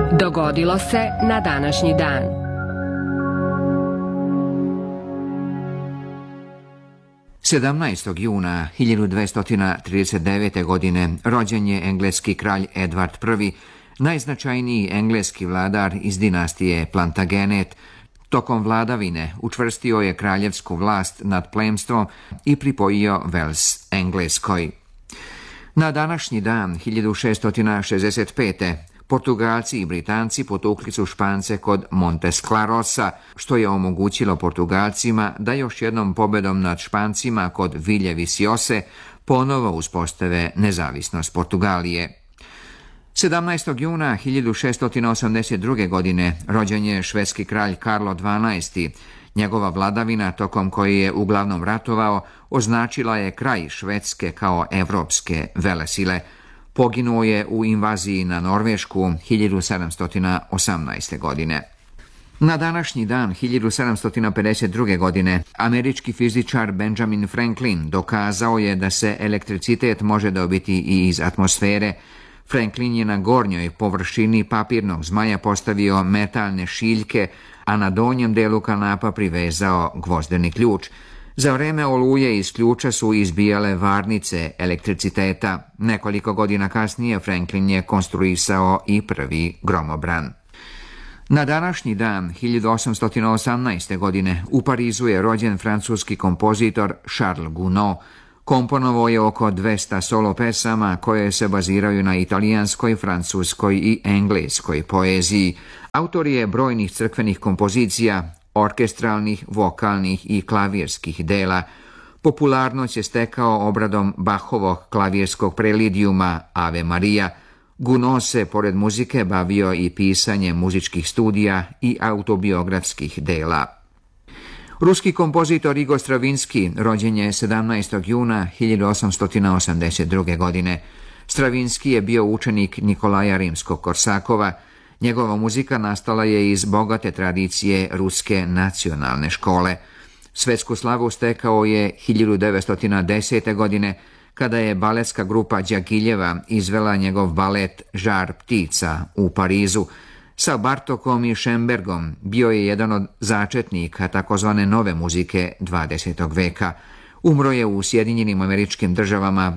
Dogodilo se na današnji dan. Sedamnaestog juna 1239. godine rođen je engleski kralj Edvard I, najznačajniji engleski vladar iz dinastije Plantagenet. Tokom vladavine učvrstio je kraljevsku vlast nad plemstvom i pripojio Vels Engleskoj. Na današnji dan 1665. Portugalci i Britanci potukli su Špance kod Montes Clarosa, što je omogućilo Portugalcima da još jednom pobedom nad Špancima kod Vilje Visiose ponovo uspostave nezavisnost Portugalije. 17. juna 1682. godine rođen je švedski kralj Karlo XII. Njegova vladavina, tokom koje je uglavnom ratovao, označila je kraj Švedske kao evropske velesile. Poginuo je u invaziji na Norvešku 1718. godine. Na današnji dan 1752. godine američki fizičar Benjamin Franklin dokazao je da se elektricitet može dobiti i iz atmosfere. Franklin je na gornjoj površini papirnog zmaja postavio metalne šiljke, a na donjem delu kanapa privezao gvozdeni ključ. Za vreme oluje iz ključa su izbijale varnice elektriciteta. Nekoliko godina kasnije Franklin je konstruisao i prvi gromobran. Na današnji dan 1818. godine u Parizu je rođen francuski kompozitor Charles Gounod. Komponovao je oko 200 solo pesama koje se baziraju na italijanskoj, francuskoj i engleskoj poeziji. Autor je brojnih crkvenih kompozicija, orkestralnih, vokalnih i klavirskih dela. Popularnost je stekao obradom Bachovog klavirskog prelidijuma Ave Maria. Gounod se, pored muzike, bavio i pisanjem muzičkih studija i autobiografskih dela. Ruski kompozitor Igor Stravinski rođen je 17. juna 1882. godine. Stravinski je bio učenik Nikolaja Rimskog-Korsakova. Njegova muzika nastala je iz bogate tradicije Ruske nacionalne škole. Svetsku slavu stekao je 1910. godine, kada je baletska grupa Đagiljeva izvela njegov balet Žar ptica u Parizu. Sa Bartokom i Šembergom bio je jedan od začetnika takozvane nove muzike 20. veka. Umro je u Sjedinjenim Američkim Državama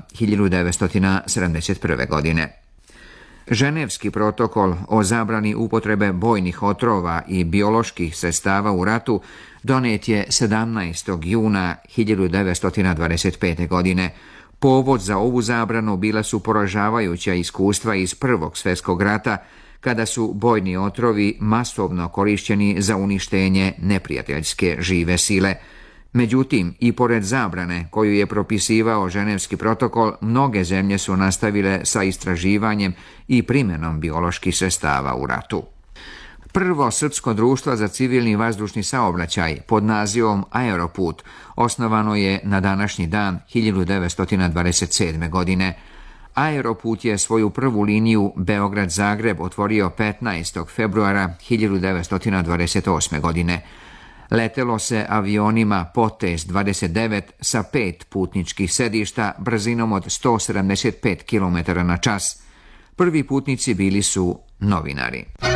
1971. godine. Ženevski protokol o zabrani upotrebe bojnih otrova i bioloških sredstava u ratu donet je 17. juna 1925. godine. Povod za ovu zabranu bila su poražavajuća iskustva iz Prvog svjetskog rata, kada su bojni otrovi masovno korišćeni za uništenje neprijateljske žive sile. Međutim, i pored zabrane koju je propisivao Ženevski protokol, mnoge zemlje su nastavile sa istraživanjem i primjenom bioloških sredstava u ratu. Prvo srpsko društvo za civilni vazdušni saobraćaj pod nazivom Aeroput osnovano je na današnji dan 1927. godine. Aeroput je svoju prvu liniju Beograd-Zagreb otvorio 15. februara 1928. godine. Letelo se avionima Potez 29 sa 5 putničkih sedišta brzinom od 175 km na čas. Prvi putnici bili su novinari.